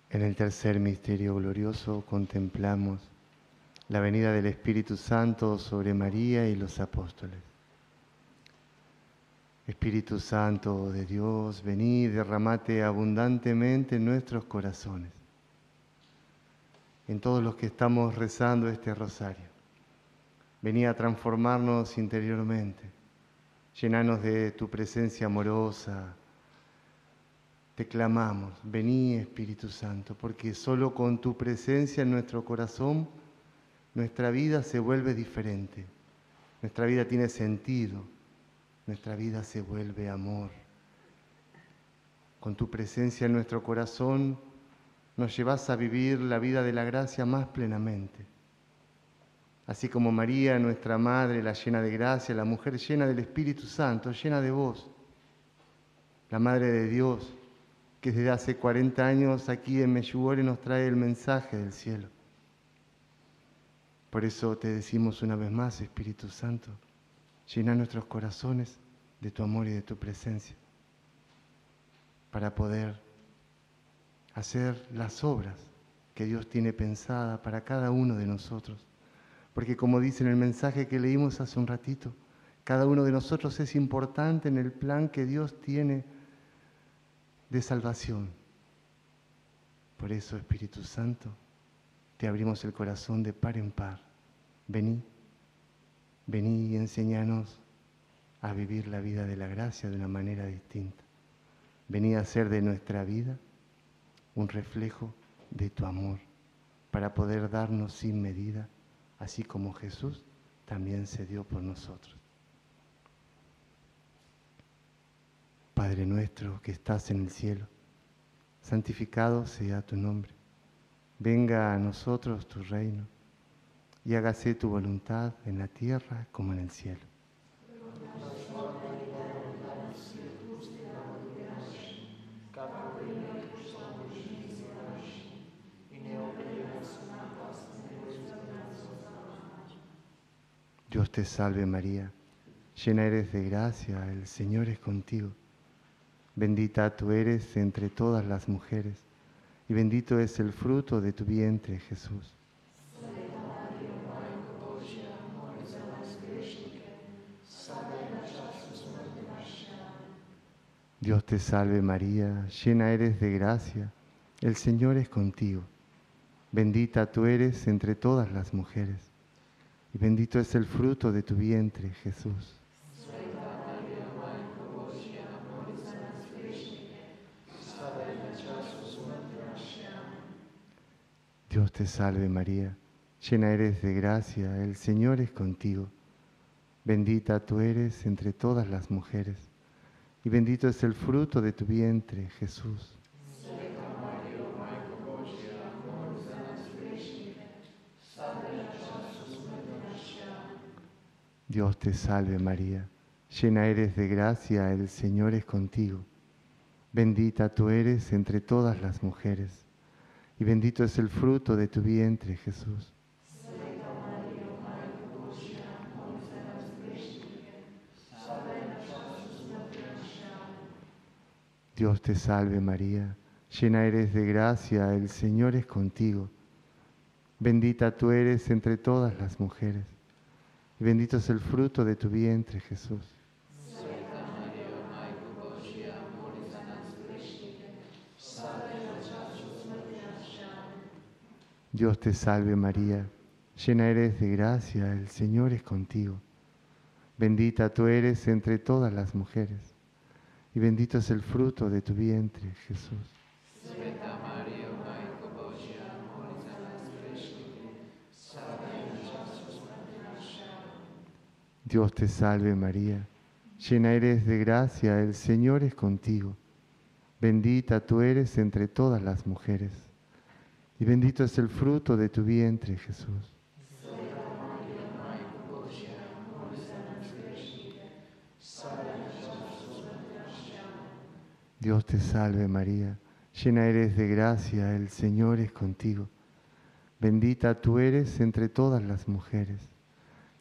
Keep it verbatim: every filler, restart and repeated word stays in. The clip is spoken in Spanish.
En el tercer misterio glorioso contemplamos la venida del Espíritu Santo sobre María y los apóstoles. Espíritu Santo de Dios, vení y derramate abundantemente en nuestros corazones, en todos los que estamos rezando este rosario. Vení a transformarnos interiormente, llenanos de tu presencia amorosa. Te clamamos, vení Espíritu Santo, porque solo con tu presencia en nuestro corazón nuestra vida se vuelve diferente, nuestra vida tiene sentido, nuestra vida se vuelve amor. Con tu presencia en nuestro corazón nos llevas a vivir la vida de la gracia más plenamente. Así como María, nuestra Madre, la llena de gracia, la mujer llena del Espíritu Santo, llena de vos, la Madre de Dios, que desde hace cuarenta años aquí en Medjugorje nos trae el mensaje del cielo. Por eso te decimos una vez más, Espíritu Santo, llena nuestros corazones de tu amor y de tu presencia, para poder hacer las obras que Dios tiene pensadas para cada uno de nosotros. Porque como dice en el mensaje que leímos hace un ratito, cada uno de nosotros es importante en el plan que Dios tiene de salvación. Por eso, Espíritu Santo, te abrimos el corazón de par en par. Vení, vení y enséñanos a vivir la vida de la gracia de una manera distinta. Vení a hacer de nuestra vida un reflejo de tu amor, para poder darnos sin medida, así como Jesús también se dio por nosotros. Padre nuestro que estás en el cielo, santificado sea tu nombre. Venga a nosotros tu reino y hágase tu voluntad en la tierra como en el cielo. Dios te salve María, llena eres de gracia, el Señor es contigo. Bendita tú eres entre todas las mujeres, y bendito es el fruto de tu vientre, Jesús. Dios te salve María, llena eres de gracia, el Señor es contigo. Bendita tú eres entre todas las mujeres, y bendito es el fruto de tu vientre, Jesús. Dios te salve María, llena eres de gracia, el Señor es contigo. Bendita tú eres entre todas las mujeres, y bendito es el fruto de tu vientre, Jesús. Dios te salve María, llena eres de gracia, el Señor es contigo. Bendita tú eres entre todas las mujeres, y bendito es el fruto de tu vientre, Jesús. Dios te salve María, llena eres de gracia, el Señor es contigo. Bendita tú eres entre todas las mujeres, y bendito es el fruto de tu vientre, Jesús. Dios te salve María, llena eres de gracia, el Señor es contigo. Bendita tú eres entre todas las mujeres, y bendito es el fruto de tu vientre, Jesús. Dios te salve María, llena eres de gracia, el Señor es contigo. Bendita tú eres entre todas las mujeres, y bendito es el fruto de tu vientre, Jesús. Dios te salve María, llena eres de gracia, el Señor es contigo. Bendita tú eres entre todas las mujeres,